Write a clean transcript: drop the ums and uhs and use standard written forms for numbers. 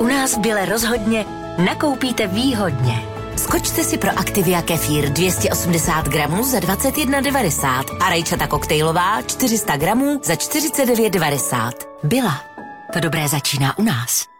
nás v Bile rozhodně nakoupíte výhodně. Skočte si pro Activia kefír 280 gramů za 21,90 a rajčata koktejlová 400 gramů za 49,90. Bila. To dobré začíná u nás.